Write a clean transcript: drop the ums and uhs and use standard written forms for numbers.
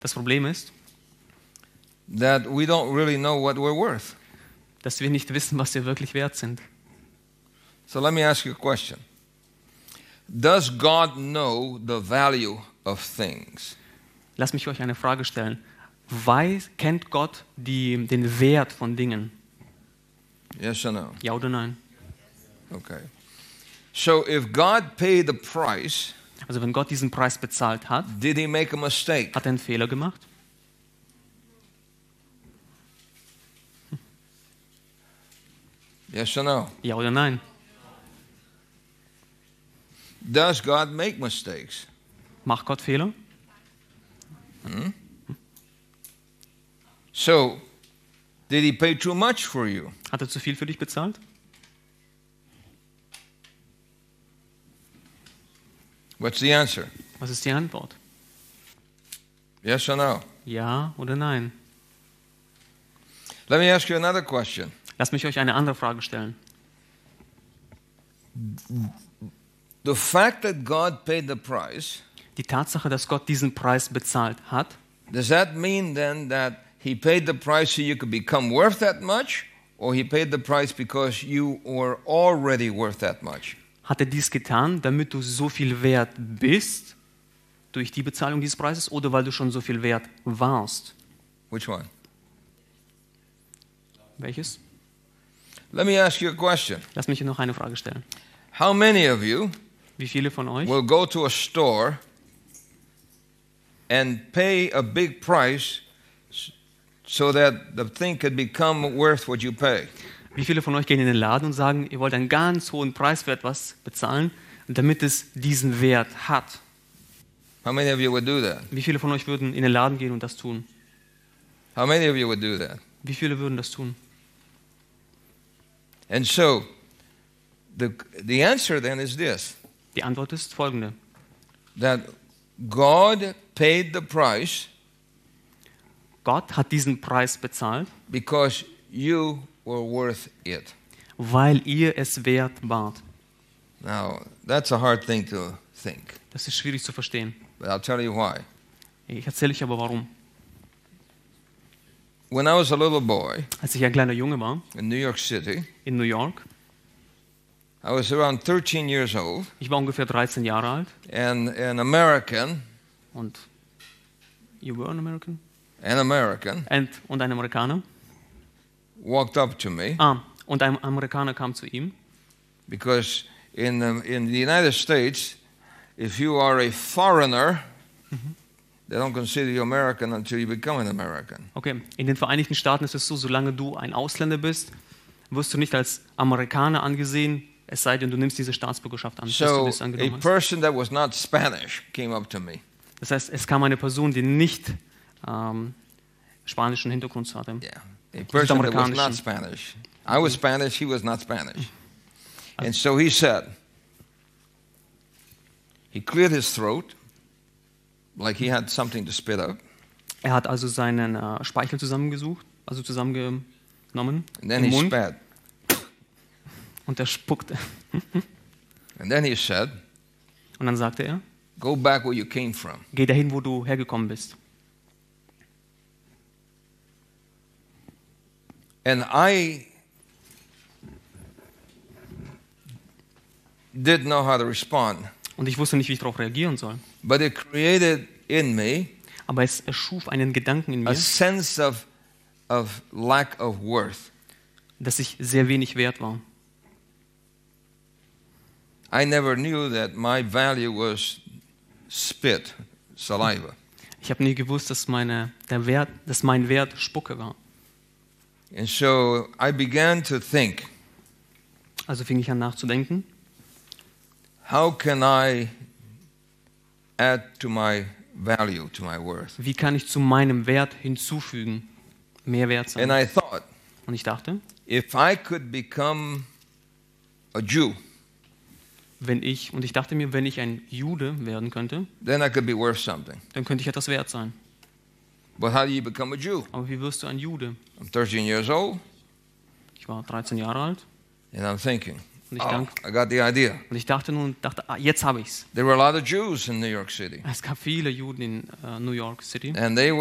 Das Problem ist, that we don't really know what we're worth. dass wir nicht wissen, was wir wirklich wert sind. So let me ask you a question. Does God know the value of things? Lass mich euch eine Frage stellen. Kennt Gott den Wert von Dingen? Yes or no? Ja oder nein? Okay. So if God paid the price, Also wenn Gott diesen Preis bezahlt hat, did he make a mistake? hat er einen Fehler gemacht? Yes or no? Ja oder nein? Does God make mistakes? Macht Gott Fehler? So, did he pay too much for you? Hat er zu viel für dich bezahlt? What's the answer? Was ist die Antwort? Yes or no? Ja oder nein? Let me ask you another question. Lass mich euch eine andere Frage stellen. The fact that God paid the price, Die Tatsache, dass Gott diesen Preis bezahlt hat, does that mean then that he paid the price so you could become worth that much? Or he paid the price because you were already worth that much? hat er dies getan, damit du so viel wert bist, durch die Bezahlung dieses Preises, oder weil du schon so viel wert warst? Which one? Welches? Let me ask you a question. Lass mich noch eine Frage stellen. How many of you Wie viele von euch will go to a store and pay a big price so that the thing could become worth what you pay? Wie viele von euch gehen in den Laden und sagen, ihr wollt einen ganz hohen Preis für etwas bezahlen, damit es diesen Wert hat? How many of you would do that? Wie viele von euch würden in den Laden gehen und das tun? How many of you would do that? Wie viele würden das tun? And so, the answer then is this, Die Antwort ist folgende. that God paid the price Gott hat diesen Preis bezahlt, because you were worth it. weil ihr es wert wart. Now, that's a hard thing to think, Das ist schwierig zu verstehen. but I'll tell you why. Ich erzähle euch aber warum. When I was a little boy Als ich ein kleiner Junge war, in New York City, in New York, I was around 13 years old, ich war ungefähr 13 Jahre alt and an American, und you were an American? an Und ein Amerikaner. walked up to me Und ein Amerikaner kam zu ihm, because in the United States, if you are a foreigner, they don't consider you American until you become an American. okay, in den Vereinigten Staaten ist es so, solange du ein Ausländer bist, wirst du nicht als Amerikaner angesehen, es sei denn, du nimmst diese Staatsbürgerschaft an, bis du So das a angenommen hast. person that was not Spanish came up to me. Das heißt, es kam eine Person, die nicht spanischen Hintergrund hatte. Yeah, a person that was not Südamerikanischen. Spanish. I was Spanish, he was not Spanish. And so he said, he cleared his throat, like he had something to spit up. Er hat also seinen Speichel zusammengenommen And then im he Mund spat. und er spuckte. And then he said, Und dann sagte er, go back where you came from. geh dahin, wo du hergekommen bist. And I didn't know how to respond. Und ich wusste nicht, wie ich darauf reagieren soll. But it created in me Aber es erschuf einen Gedanken in a mir, sense of lack of worth. dass ich sehr wenig wert war. I never knew that my value was spit, saliva. Ich habe nie gewusst, dass mein Wert Spucke war. And so I began to think, Also fing ich an nachzudenken, how can I add to my value, to my worth? wie kann ich zu meinem Wert hinzufügen, mehr wert And sein. I thought, Und ich dachte, if I could become a Jew, wenn ich ein Jude werden könnte, then I could be worth something. dann könnte ich etwas wert sein. But how do you become a Jew? Aber wie wirst du ein Jude? I'm 13 years old, Ich war 13 Jahre alt and I'm thinking, Und ich, I got the idea. dachte jetzt habe ich's. There were a lot of Jews in New York City. Es gab viele Juden in New York City. And they